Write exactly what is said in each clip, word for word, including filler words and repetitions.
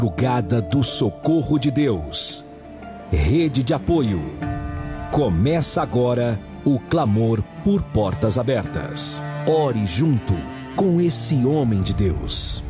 Madrugada do Socorro de Deus. Rede de apoio. Começa agora o clamor por portas abertas. Ore junto com esse homem de Deus.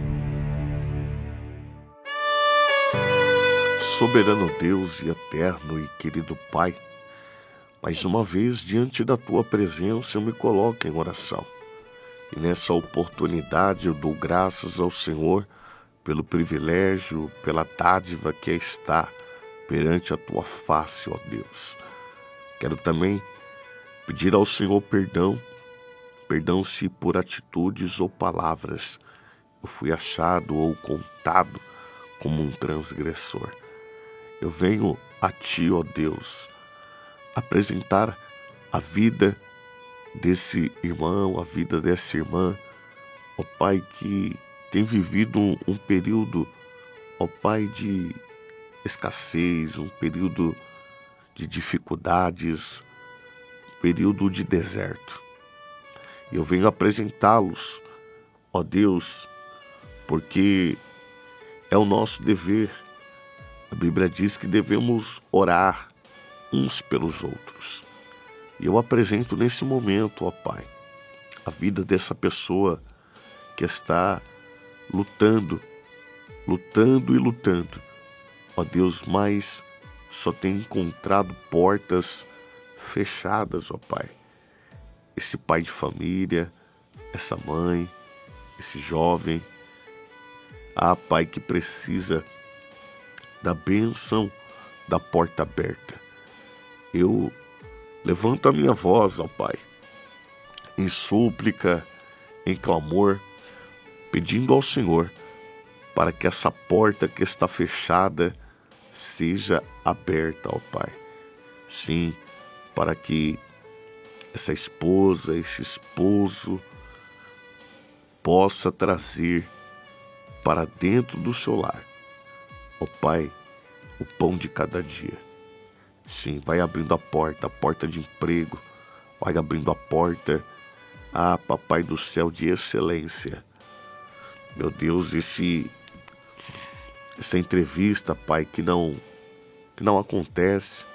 Soberano Deus e eterno e querido Pai, mais uma vez diante da Tua presença eu me coloco em oração. E nessa oportunidade eu dou graças ao Senhor pelo privilégio, pela dádiva que é estar perante a Tua face, ó Deus. Quero também pedir ao Senhor perdão, perdão se por atitudes ou palavras eu fui achado ou contado como um transgressor. Eu venho a Ti, ó Deus, apresentar a vida desse irmão, a vida dessa irmã, ó Pai, que tem vivido um, um período, ó Pai, de escassez, um período de dificuldades, um período de deserto. E eu venho apresentá-los, ó Deus, porque é o nosso dever. A Bíblia diz que devemos orar uns pelos outros. E eu apresento nesse momento, ó Pai, a vida dessa pessoa que está lutando, lutando e lutando. Ó Deus, mas só tem encontrado portas fechadas, ó Pai. Esse pai de família, essa mãe, esse jovem, ah, Pai, que precisa da bênção da porta aberta. Eu levanto a minha voz, ó Pai, em súplica, em clamor, pedindo ao Senhor para que essa porta que está fechada seja aberta, ó Pai. Sim, para que essa esposa, esse esposo possa trazer para dentro do seu lar, ó Pai, o pão de cada dia. Sim, vai abrindo a porta, a porta de emprego, vai abrindo a porta, ah, Papai do céu, de excelência. Meu Deus, esse, essa entrevista, Pai, que não, que não acontece.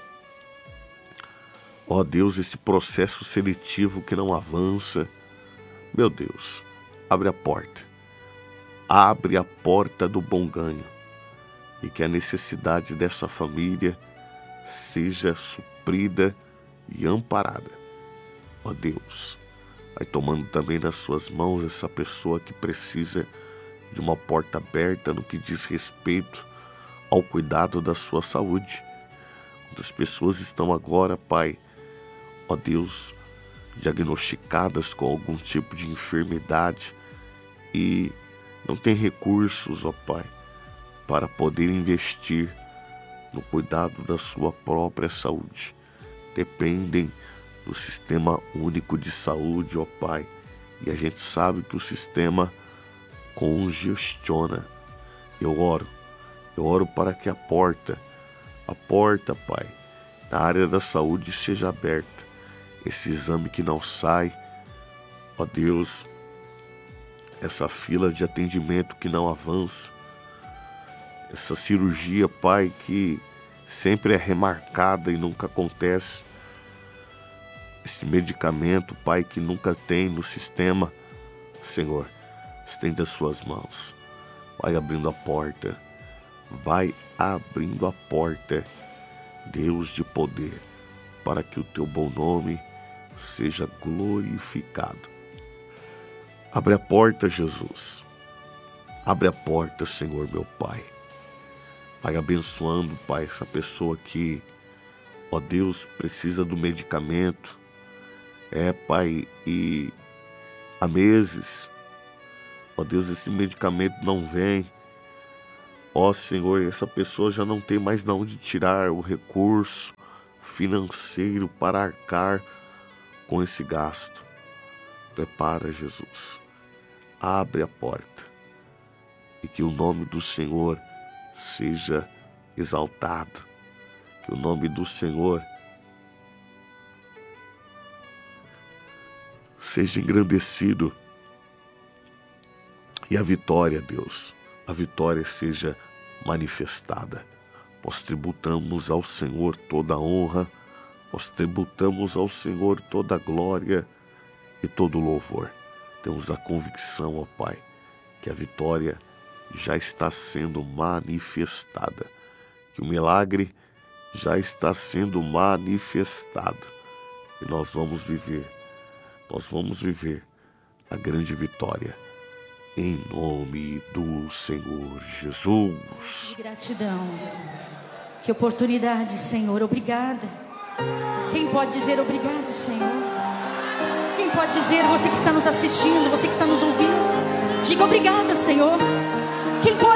Ó Deus, esse processo seletivo que não avança. Meu Deus, abre a porta. Abre a porta do bom ganho. E que a necessidade dessa família seja suprida e amparada. Ó Deus, vai tomando também nas suas mãos essa pessoa que precisa de uma porta aberta no que diz respeito ao cuidado da sua saúde. Muitas pessoas estão agora, Pai, ó Deus, diagnosticadas com algum tipo de enfermidade e não tem recursos, ó Pai, para poder investir no cuidado da sua própria saúde. Dependem do Sistema Único de Saúde, ó Pai, e a gente sabe que o sistema congestiona. Eu oro, eu oro para que a porta, a porta, Pai, na área da saúde seja aberta. Esse exame que não sai, ó Deus, essa fila de atendimento que não avança, essa cirurgia, Pai, que sempre é remarcada e nunca acontece, esse medicamento, Pai, que nunca tem no sistema, Senhor, estende as suas mãos, vai abrindo a porta, vai abrindo a porta, Deus de poder, para que o Teu bom nome seja glorificado. Abre a porta, Jesus, abre a porta, Senhor, meu Pai, vai abençoando, Pai, essa pessoa que, ó Deus, precisa do medicamento, é, Pai, e há meses, ó Deus, esse medicamento não vem. Ó Senhor, essa pessoa já não tem mais de onde tirar o recurso financeiro para arcar com esse gasto. Prepara, Jesus. Abre a porta e que o nome do Senhor seja exaltado. Que o nome do Senhor seja engrandecido. E a vitória, Deus, a vitória seja manifestada. Nós tributamos ao Senhor toda a honra, nós tributamos ao Senhor toda a glória e todo o louvor. Temos a convicção, ó Pai, que a vitória já está sendo manifestada, que o milagre já está sendo manifestado e nós vamos viver, nós vamos viver a grande vitória em nome do Senhor Jesus. Que gratidão, que oportunidade, Senhor, obrigada. Quem pode dizer obrigado, Senhor? Quem pode dizer, você que está nos assistindo, você que está nos ouvindo, diga obrigada, Senhor. Quem pode